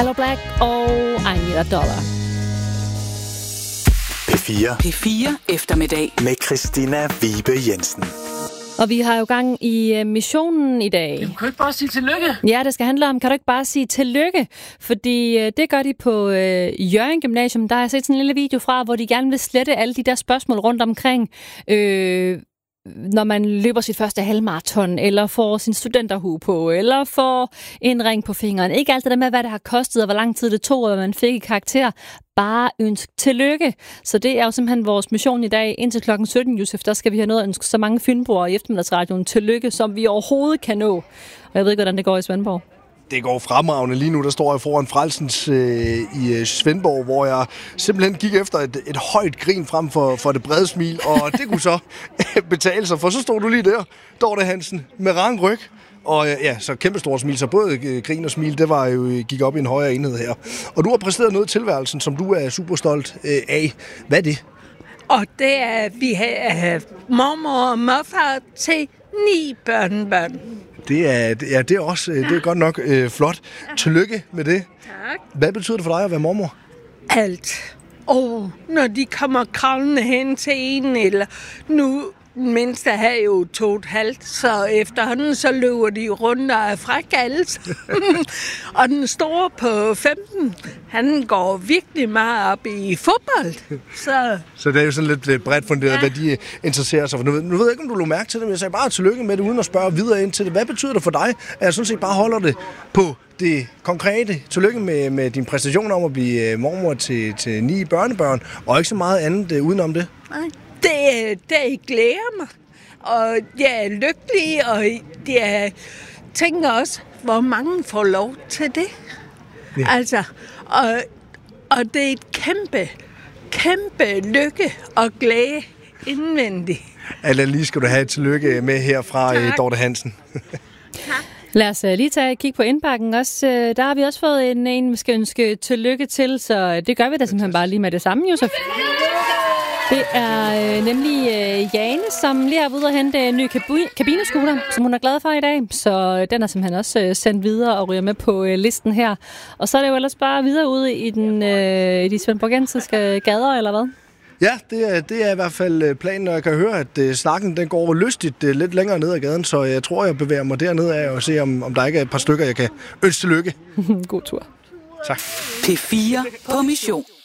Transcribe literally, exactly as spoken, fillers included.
Aloe Black og I Need a Dollar. P fire. P fire eftermiddag Med Christina Vibe Jensen. Og vi har jo gang i uh, missionen i dag. Jamen, kan du ikke bare sige tillykke? Ja, det skal handle om, kan du ikke bare sige tillykke? Fordi uh, det gør de på uh, Hjørring Gymnasium. Der har jeg set sådan en lille video fra, hvor de gerne vil slette alle de der spørgsmål rundt omkring, øh, når man løber sit første halvmarathon, eller får sin studenterhue på, eller får en ring på fingeren. Ikke alt det der med, hvad det har kostet, og hvor lang tid det tog, og hvad man fik i karakter. Bare ønsk tillykke. Så det er jo simpelthen vores mission i dag. Indtil klokken sytten, Josef, der skal vi have noget at ønske så mange fynboer i eftermiddagsradioen tillykke, som vi overhovedet kan nå. Og jeg ved ikke, hvordan det går i Svendborg. Det går fremragende. Lige nu der står jeg foran Frelsens øh, i øh, Svendborg, hvor jeg simpelthen gik efter et, et højt grin frem for, for det brede smil, og det kunne så betale sig, for så stod du lige der, Dorte Hansen, med rank ryg. Og ja, så kæmpestore smil, så både øh, grin og smil, det var jo gik op i en højere enhed her. Og du har præsteret noget i tilværelsen, som du er super stolt øh, af. Hvad er det? Og det er, vi har øh, mormor og morfar til ni børnebørn. Det er, ja, det er også det er godt nok øh, flot. Tillykke med det. Tak. Hvad betyder det for dig at være mormor? Alt. Og når de kommer kravlende hen til en, eller nu den mindste har jo to og et halvt, så efterhånden så løber de rundt og er frække alle. Og den store på femten, han går virkelig meget op i fodbold. Så, så det er jo sådan lidt bredt funderet, ja. Hvad de interesserer sig for. Nu, nu ved jeg ikke, om du lå mærke til det, men jeg sagde bare tillykke med det, uden at spørge videre ind til det. Hvad betyder det for dig, at jeg sådan set bare holder det på det konkrete? Tillykke med, med din præstation om at blive mormor til, til ni børnebørn, og ikke så meget andet udenom det. Nej. Det, det glæder mig, og jeg er lykkelig, og jeg tænker også, hvor mange får lov til det. Ja. Altså, og, og det er et kæmpe, kæmpe lykke og glæde indvendigt. Eller lige skal du have et tillykke med her fra tak. Dorte Hansen. Tak. Lad os lige tage et kig på indbakken også. Der har vi også fået en, en vi skal ønske tillykke til, så det gør vi da simpelthen bare lige med det samme, Josef. Det er øh, nemlig øh, Jane, som lige har været ude at hente en ny kabu- kabinescooter, som hun er glad for i dag. Så den er simpelthen også øh, sendt videre og ryger med på øh, listen her. Og så er det jo ellers bare videre ude i, den, øh, i de svendborgensiske gader, eller hvad? Ja, det er, det er i hvert fald planen, og jeg kan høre, at øh, snakken den går lystigt øh, lidt længere ned ad gaden, så jeg tror, jeg bevæger mig dernede af og se, om, om der ikke er et par stykker, jeg kan ønske tillykke. God tur. Tak. P fire på mission.